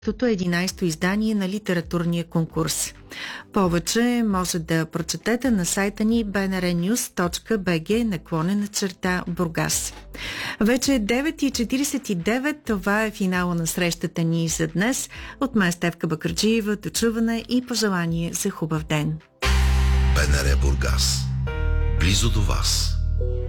Тото 11-то издание на литературния конкурс. Повече може да прочетете на сайта ни bnrnews.bg/Бургас. Вече 9:49, това е финала на срещата ни за днес. От мен Стефка Бакърджиева, до чуване и пожелание за хубав ден. БНР Бургас. Близо до вас.